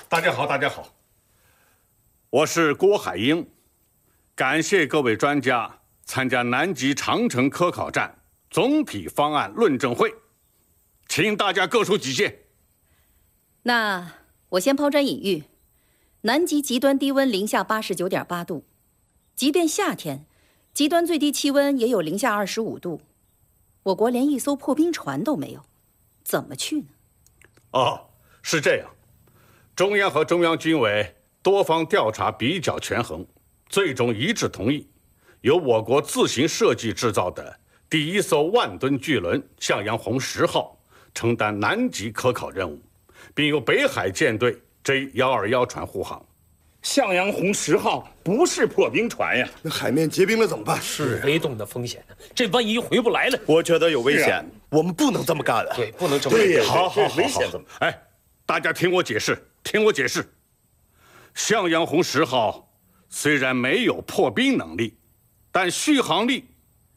大家好，大家好，我是郭海英，感谢各位专家参加南极长城科考站总体方案论证会，请大家各抒己见。 那我先抛砖引玉，南极极端低温零下89.8度，即便夏天，极端最低气温也有零下25度，我国连一艘破冰船都没有，怎么去呢？ 哦，是这样，中央和中央军委多方调查比较权衡，最终一致同意，由我国自行设计制造的第一艘万吨巨轮向阳红10号承担南极科考任务，并由北海舰队 J121船护航。 向阳红10号不是破冰船呀， 那海面结冰了怎么办？ 是围冻的风险呢，这万一回不来了， 我觉得有危险，我们不能这么干了。 对，不能这么对呀， 好， 危险怎么？ 哎，大家听我解释，听我解释。向阳红10号虽然没有破冰能力，但续航力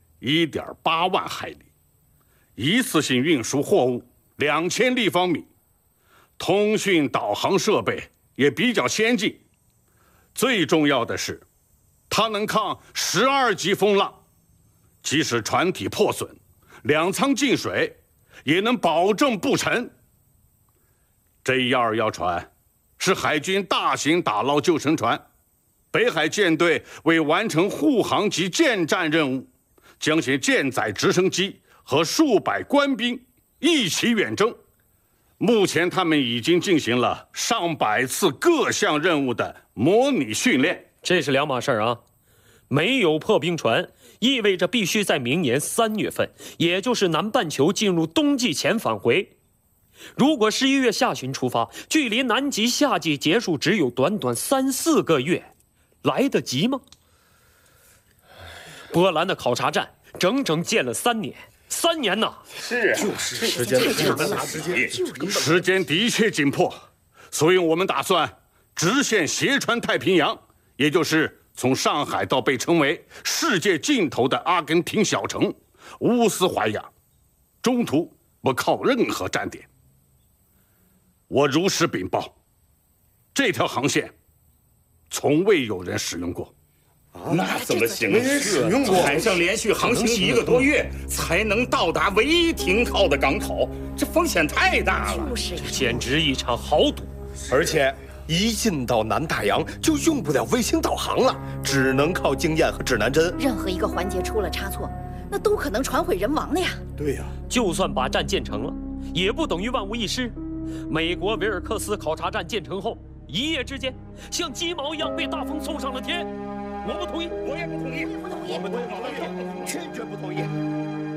1.8万海里，一次性运输货物2000立方米，通讯导航设备也比较先进。最重要的是，它能抗12级风浪，即使船体破损、两舱进水，也能保证不沉。J121船是海军大型打捞救生船，北海舰队为完成护航及舰战任务，将携舰载直升机和数百官兵一起远征。目前他们已经进行了上百次各项任务的模拟训练， 这是两码事啊。没有破冰船，意味着必须在明年3月份，也就是南半球进入冬季前返回。如果11月下旬出发，距离南极夏季结束只有短短3、4个月，来得及吗？波兰的考察站整整建了3年。3年呐！ 是啊， 就是时间时间的确紧迫，所以我们打算直线斜穿太平洋，也就是从上海到被称为世界尽头的阿根廷小城乌斯怀亚，中途不靠任何站点。我如实禀报，这条航线从未有人使用过。 那怎么行？ 没人使用过， 海上连续航行1个多月，才能到达唯一停靠的港口，这风险太大了。 就是呀， 简直一场豪赌。 而且一进到南大洋就用不了卫星导航了，只能靠经验和指南针。 任何一个环节出了差错，那都可能船毁人亡的呀。 对呀， 就算把站建成了，也不等于万无一失。美国维尔克斯考察站建成后，1夜之间像鸡毛一样被大风送上了天。我不同意， 我也不同意， 不同意。 我们都